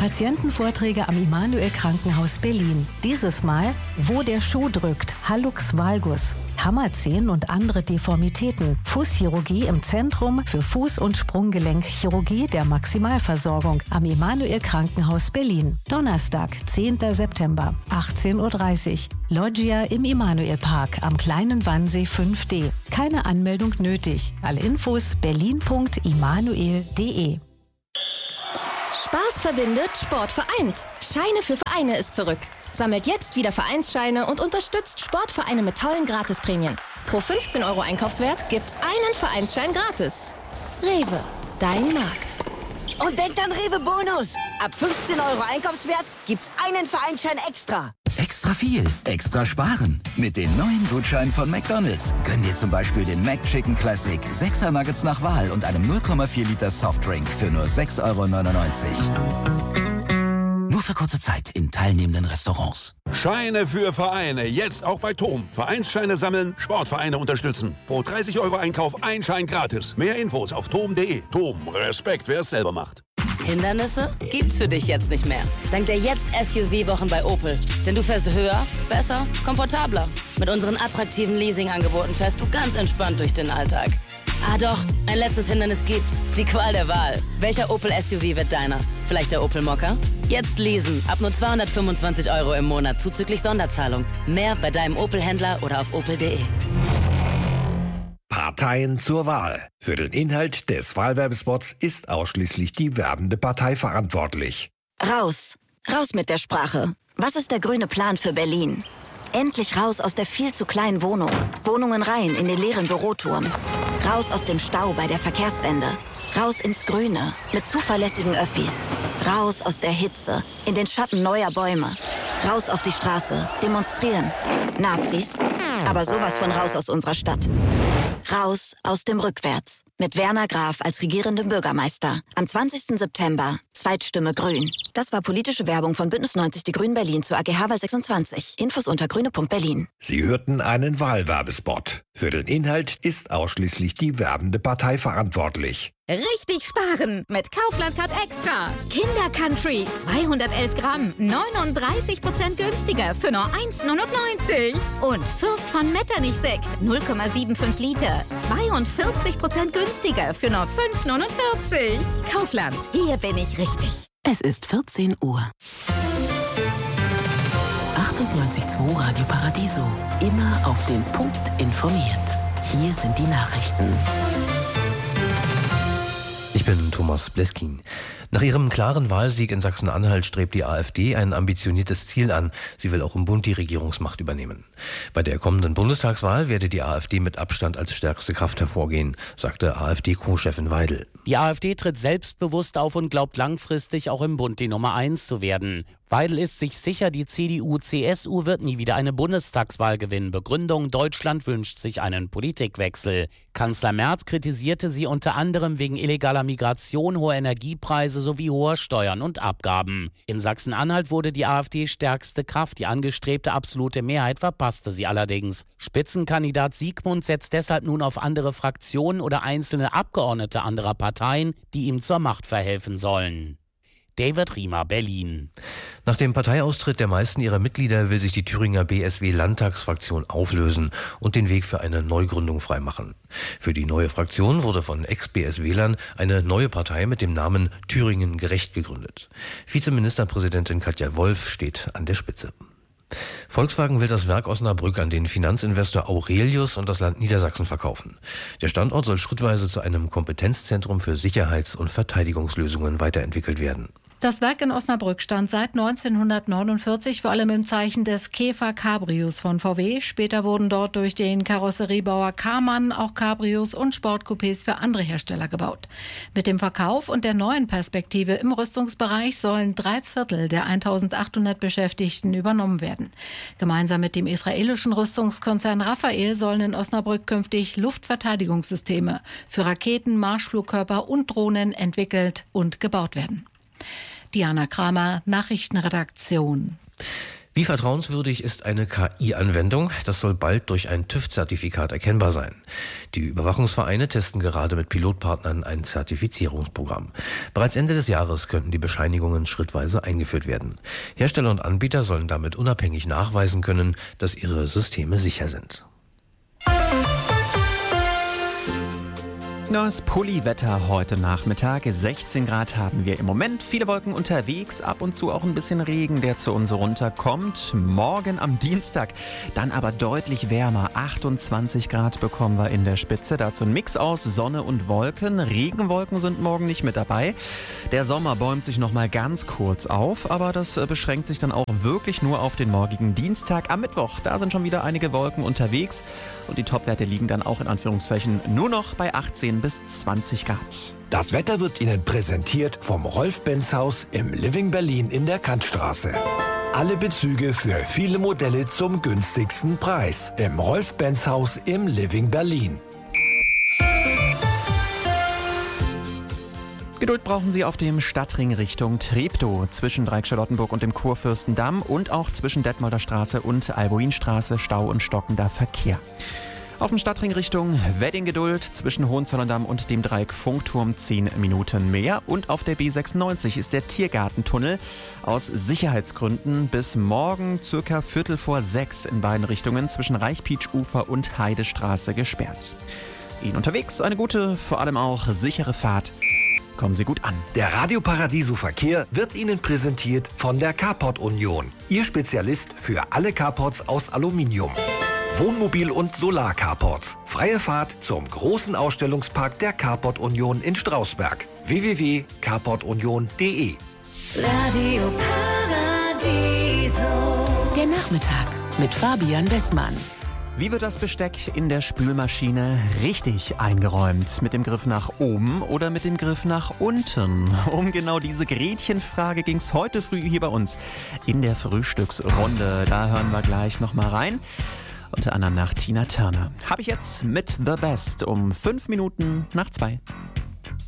Patientenvorträge am Immanuel Krankenhaus Berlin. Dieses Mal, wo der Schuh drückt, Hallux valgus, Hammerzehen und andere Deformitäten, Fußchirurgie im Zentrum für Fuß- und Sprunggelenkchirurgie der Maximalversorgung am Immanuel Krankenhaus Berlin. Donnerstag, 10. September, 18:30 Uhr. Loggia im Immanuel Park am Kleinen Wannsee 5D. Keine Anmeldung nötig. Alle Infos berlin.immanuel.de. Spaß verbindet, Sport vereint. Scheine für Vereine ist zurück. Sammelt jetzt wieder Vereinsscheine und unterstützt Sportvereine mit tollen Gratisprämien. Pro 15 € Einkaufswert gibt's einen Vereinsschein gratis. Rewe, dein Markt. Und denkt an Rewe Bonus. Ab 15 € Einkaufswert gibt's einen Vereinsschein extra. Extra viel, extra sparen. Mit den neuen Gutscheinen von McDonald's gönn dir zum Beispiel den McChicken Classic 6er Nuggets nach Wahl und einem 0,4 Liter Softdrink für nur 6,99 €. Nur für kurze Zeit in teilnehmenden Restaurants. Scheine für Vereine, jetzt auch bei TOM. Vereinsscheine sammeln, Sportvereine unterstützen. Pro 30 € Einkauf ein Schein gratis. Mehr Infos auf tom.de. TOM, Respekt, wer es selber macht. Hindernisse gibt's für dich jetzt nicht mehr. Dank der Jetzt-SUV-Wochen bei Opel. Denn du fährst höher, besser, komfortabler. Mit unseren attraktiven Leasing-Angeboten fährst du ganz entspannt durch den Alltag. Ah doch, ein letztes Hindernis gibt's. Die Qual der Wahl. Welcher Opel-SUV wird deiner? Vielleicht der Opel Mokka? Jetzt leasen. Ab nur 225 € im Monat zuzüglich Sonderzahlung. Mehr bei deinem Opel-Händler oder auf opel.de. Parteien zur Wahl. Für den Inhalt des Wahlwerbespots ist ausschließlich die werbende Partei verantwortlich. Raus. Raus mit der Sprache. Was ist der grüne Plan für Berlin? Endlich raus aus der viel zu kleinen Wohnung. Wohnungen rein in den leeren Büroturm. Raus aus dem Stau bei der Verkehrswende. Raus ins Grüne mit zuverlässigen Öffis. Raus aus der Hitze in den Schatten neuer Bäume. Raus auf die Straße. Demonstrieren. Nazis. Aber sowas von raus aus unserer Stadt. Raus aus dem Rückwärts. Mit Werner Graf als regierendem Bürgermeister. Am 20. September. Zweitstimme Grün. Das war politische Werbung von Bündnis 90 Die Grünen Berlin zur AGH-Wahl 26. Infos unter grüne.berlin. Sie hörten einen Wahlwerbespot. Für den Inhalt ist ausschließlich die werbende Partei verantwortlich. Richtig sparen mit Kaufland Card Extra. Kinder Country 211 Gramm, 39% günstiger für nur 1,99. Und Fürst von Metternich Sekt 0,75 Liter, 42% günstiger für nur 5,49. Kaufland, hier bin ich richtig. Es ist 14 Uhr. 98.2 Radio Paradiso. Immer auf den Punkt informiert. Hier sind die Nachrichten. Ich bin Thomas Bleskin. Nach ihrem klaren Wahlsieg in Sachsen-Anhalt strebt die AfD ein ambitioniertes Ziel an. Sie will auch im Bund die Regierungsmacht übernehmen. Bei der kommenden Bundestagswahl werde die AfD mit Abstand als stärkste Kraft hervorgehen, sagte AfD-Co-Chefin Weidel. Die AfD tritt selbstbewusst auf und glaubt langfristig auch im Bund die Nummer 1 zu werden. Weidel ist sich sicher, die CDU-CSU wird nie wieder eine Bundestagswahl gewinnen. Begründung: Deutschland wünscht sich einen Politikwechsel. Kanzler Merz kritisierte sie unter anderem wegen illegaler Migration, hoher Energiepreise sowie hoher Steuern und Abgaben. In Sachsen-Anhalt wurde die AfD stärkste Kraft. Die angestrebte absolute Mehrheit verpasste sie allerdings. Spitzenkandidat Siegmund setzt deshalb nun auf andere Fraktionen oder einzelne Abgeordnete anderer Parteien, die ihm zur Macht verhelfen sollen. David Riemer, Berlin. Nach dem Parteiaustritt der meisten ihrer Mitglieder will sich die Thüringer BSW-Landtagsfraktion auflösen und den Weg für eine Neugründung freimachen. Für die neue Fraktion wurde von Ex-BSWlern eine neue Partei mit dem Namen Thüringen gerecht gegründet. Vizeministerpräsidentin Katja Wolf steht an der Spitze. Volkswagen will das Werk Osnabrück an den Finanzinvestor Aurelius und das Land Niedersachsen verkaufen. Der Standort soll schrittweise zu einem Kompetenzzentrum für Sicherheits- und Verteidigungslösungen weiterentwickelt werden. Das Werk in Osnabrück stand seit 1949 vor allem im Zeichen des Käfer Cabrios von VW. Später wurden dort durch den Karosseriebauer Karmann auch Cabrios und Sportcoupés für andere Hersteller gebaut. Mit dem Verkauf und der neuen Perspektive im Rüstungsbereich sollen 3/4 der 1800 Beschäftigten übernommen werden. Gemeinsam mit dem israelischen Rüstungskonzern Rafael sollen in Osnabrück künftig Luftverteidigungssysteme für Raketen, Marschflugkörper und Drohnen entwickelt und gebaut werden. Diana Kramer, Nachrichtenredaktion. Wie vertrauenswürdig ist eine KI-Anwendung? Das soll bald durch ein TÜV-Zertifikat erkennbar sein. Die Überwachungsvereine testen gerade mit Pilotpartnern ein Zertifizierungsprogramm. Bereits Ende des Jahres könnten die Bescheinigungen schrittweise eingeführt werden. Hersteller und Anbieter sollen damit unabhängig nachweisen können, dass ihre Systeme sicher sind. Das Pulli-Wetter heute Nachmittag. 16 Grad haben wir im Moment. Viele Wolken unterwegs, ab und zu auch ein bisschen Regen, der zu uns runterkommt. Morgen am Dienstag dann aber deutlich wärmer. 28 Grad bekommen wir in der Spitze. Dazu ein Mix aus Sonne und Wolken. Regenwolken sind morgen nicht mit dabei. Der Sommer bäumt sich noch mal ganz kurz auf, aber das beschränkt sich dann auch wirklich nur auf den morgigen Dienstag. Am Mittwoch, da sind schon wieder einige Wolken unterwegs und die Topwerte liegen dann auch in Anführungszeichen nur noch bei 18 bis 20 Grad. Das Wetter wird Ihnen präsentiert vom Rolf-Benz-Haus im Living Berlin in der Kantstraße. Alle Bezüge für viele Modelle zum günstigsten Preis im Rolf-Benz-Haus im Living Berlin. Geduld brauchen Sie auf dem Stadtring Richtung Treptow zwischen Dreieck-Charlottenburg und dem Kurfürstendamm und auch zwischen Detmolder Straße und Alboinstraße Stau und stockender Verkehr. Auf dem Stadtring Richtung Wedding Geduld zwischen Hohenzollern-Damm und dem Dreieck Funkturm 10 Minuten mehr. Und auf der B96 ist der Tiergartentunnel aus Sicherheitsgründen bis morgen circa 5:45 in beiden Richtungen zwischen Reichpietsch-Ufer und Heidestraße gesperrt. Ihnen unterwegs eine gute, vor allem auch sichere Fahrt. Kommen Sie gut an. Der Radio Paradiso Verkehr wird Ihnen präsentiert von der Carport Union. Ihr Spezialist für alle Carports aus Aluminium. Wohnmobil- und Solar-Carports. Freie Fahrt zum großen Ausstellungspark der Carport Union in Strausberg. www.carportunion.de. Radio Paradiso. Der Nachmittag mit Fabian Westmann. Wie wird das Besteck in der Spülmaschine richtig eingeräumt? Mit dem Griff nach oben oder mit dem Griff nach unten? Um genau diese Gretchenfrage ging es heute früh hier bei uns in der Frühstücksrunde. Da hören wir gleich nochmal rein. Unter anderem nach Tina Turner. Habe ich jetzt mit The Best um 5 Minuten nach 2.